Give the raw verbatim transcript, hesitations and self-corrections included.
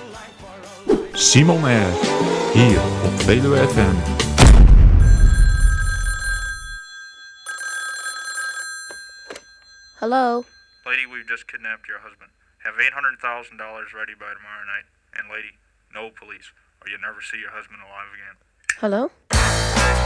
Simon Air, hier op Veluwe F M. Hello? Lady, we've just kidnapped your husband. Have eight hundred thousand dollars ready by tomorrow night. And lady, no police, or you'll never see your husband alive again. Hello?